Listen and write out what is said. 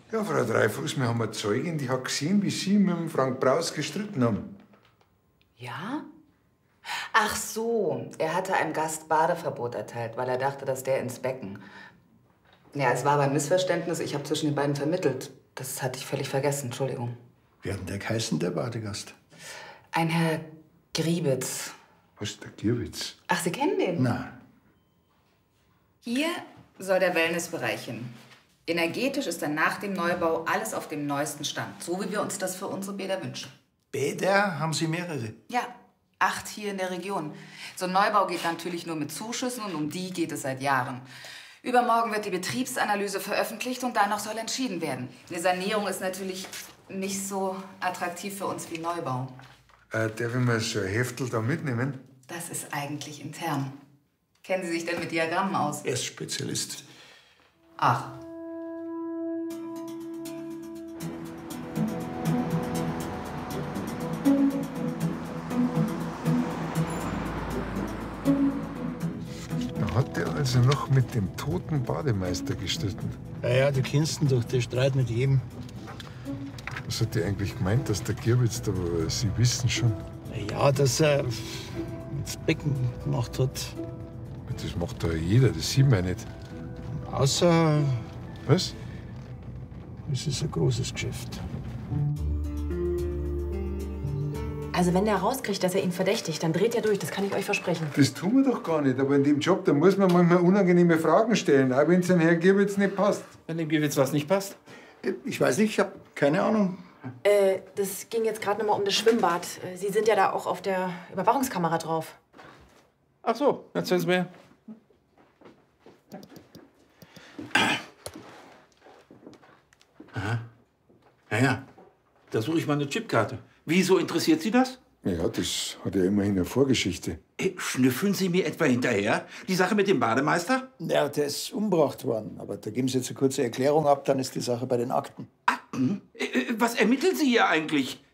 Ja, Frau Dreifuß, wir haben eine Zeugin, die hat gesehen, wie Sie mit dem Frank Braus gestritten haben. Ja? Ach so, er hatte einem Gast Badeverbot erteilt, weil er dachte, dass der ins Becken. Ja, es war aber ein Missverständnis. Ich habe zwischen den beiden vermittelt. Das hatte ich völlig vergessen, Entschuldigung. Wie hat denn der geheißen, der Badegast? Ein Herr Griebitz. Was ist der Gierwitz? Ach, Sie kennen den? Na, Hier soll der Wellnessbereich hin. Energetisch ist dann nach dem Neubau alles auf dem neuesten Stand. So wie wir uns das für unsere Bäder wünschen. Bäder haben Sie mehrere. Ja, 8 hier in der Region. So ein Neubau geht natürlich nur mit Zuschüssen und um die geht es seit Jahren. Übermorgen wird die Betriebsanalyse veröffentlicht und danach soll entschieden werden. Eine Sanierung ist natürlich nicht so attraktiv für uns wie Neubau. Darf ich mal so ein Heftel da mitnehmen? Das ist eigentlich intern. Kennen Sie sich denn mit Diagrammen aus? Er ist Spezialist. Ach. Da hat er also noch mit dem toten Bademeister gestritten. Ja, du kennst ihn doch, der Streit mit jedem. Was hat der eigentlich gemeint, dass der Gierwitz da war? Sie wissen schon. Ja, dass er ins Becken gemacht hat. Das macht doch jeder, das sieht man ja nicht. Außer, Was? es ist ein großes Geschäft. Also wenn der rauskriegt, dass er ihn verdächtigt, dann dreht er durch. Das kann ich euch versprechen. Das tun wir doch gar nicht. Aber in dem Job, da muss man manchmal unangenehme Fragen stellen, auch wenn es dem Herrn Gierwitz nicht passt. Wenn dem Gewitz was nicht passt? Ich weiß nicht, ich habe keine Ahnung. Das ging jetzt gerade noch mal um das Schwimmbad. Sie sind ja da auch auf der Überwachungskamera drauf. Ach so, erzählen Sie mir. Aha. Ja. Da suche ich mal eine Chipkarte. Wieso interessiert Sie das? Ja, das hat ja immerhin eine Vorgeschichte. Schnüffeln Sie mir etwa hinterher? Die Sache mit dem Bademeister? Ja, der ist umgebracht worden. Aber da geben Sie jetzt eine kurze Erklärung ab, dann ist die Sache bei den Akten. Akten? Was ermitteln Sie hier eigentlich?